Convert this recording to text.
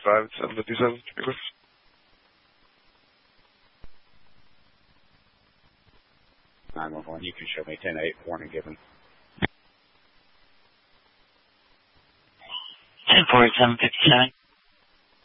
55 and 757. Speak with. 911, you can show me 10-8, warning given. 10-4, 757.